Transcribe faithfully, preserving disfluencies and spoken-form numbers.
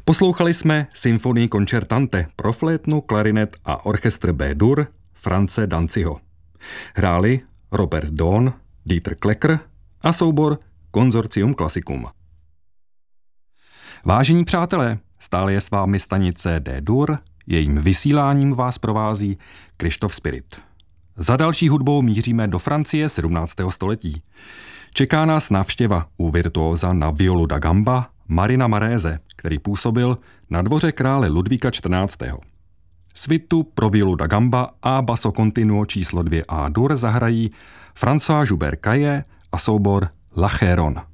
Poslouchali jsme Symfonii concertante pro flétnu, klarinet a orchestr B-dur France Danciho. Hráli Robert Dohn, Dieter Klecker a soubor Consortium Classicum. Vážení přátelé, stále je s vámi stanice D-dur, jejím vysíláním vás provází Krištof Spirit. Za další hudbou míříme do Francie sedmnáctého století. Čeká nás návštěva u virtuóza na violu da gamba Marina Maréze, který působil na dvoře krále Ludvíka čtrnáctého. Svitu pro violu da gamba a basso continuo číslo dvě A dur zahrají François Joubert Caillé a soubor La Chéronne.